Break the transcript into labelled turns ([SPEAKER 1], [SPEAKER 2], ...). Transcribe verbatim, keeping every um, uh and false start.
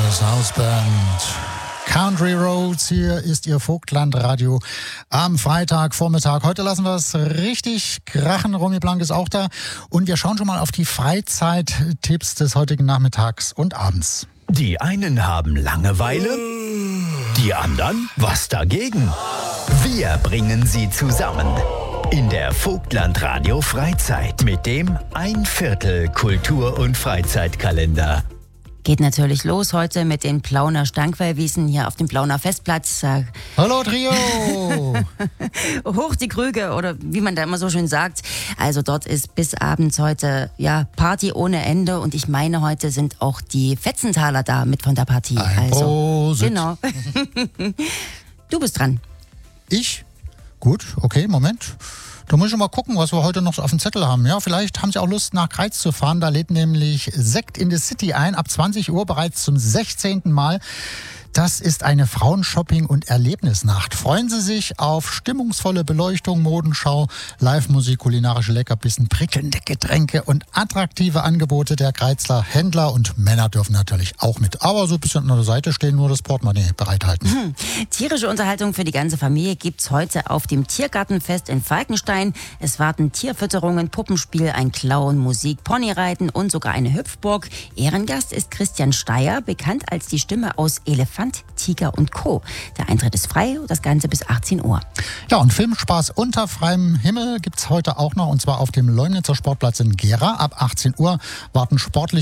[SPEAKER 1] Brothers Hausband. Country Roads, hier ist Ihr Vogtlandradio am Freitagvormittag. Heute lassen wir es richtig krachen. Romy Blank ist auch da. Und wir schauen schon mal auf die Freizeittipps des heutigen Nachmittags und Abends.
[SPEAKER 2] Die einen haben Langeweile, die anderen was dagegen. Wir bringen sie zusammen in der Vogtlandradio Freizeit mit dem ein Viertel Kultur- und Freizeitkalender.
[SPEAKER 3] Geht natürlich los heute mit den Plauner Stankwellwiesen hier auf dem Plauner Festplatz.
[SPEAKER 1] Hallo Trio!
[SPEAKER 3] Hoch die Krüge oder wie man da immer so schön sagt. Also dort ist bis abends heute ja Party ohne Ende und ich meine, heute sind auch die Fetzenthaler da mit von der Partie.
[SPEAKER 1] Ein
[SPEAKER 3] also
[SPEAKER 1] Prosit.
[SPEAKER 3] genau. Du bist dran.
[SPEAKER 1] Ich? Gut, okay, Moment. Da muss ich mal gucken, was wir heute noch so auf dem Zettel haben. Ja, vielleicht haben Sie auch Lust, nach Greiz zu fahren. Da lädt nämlich Sekt in the City ein, ab zwanzig Uhr bereits zum sechzehnten Mal. Das ist eine Frauenshopping- und Erlebnisnacht. Freuen Sie sich auf stimmungsvolle Beleuchtung, Modenschau, Live-Musik, kulinarische Leckerbissen, prickelnde Getränke und attraktive Angebote der Greizler Händler. Und Männer dürfen natürlich auch mit. Aber so ein bisschen an der Seite stehen, nur das Portemonnaie bereithalten.
[SPEAKER 3] Hm. Tierische Unterhaltung für die ganze Familie gibt's heute auf dem Tiergartenfest in Falkenstein. Es warten Tierfütterungen, Puppenspiel, ein Clown, Musik, Ponyreiten und sogar eine Hüpfburg. Ehrengast ist Christian Steyer, bekannt als die Stimme aus Elefant, Tiger und Co. Der Eintritt ist frei, das Ganze bis achtzehn Uhr.
[SPEAKER 1] Ja, und Filmspaß unter freiem Himmel gibt's heute auch noch, und zwar auf dem Leumnitzer Sportplatz in Gera. Ab achtzehn Uhr warten sportliche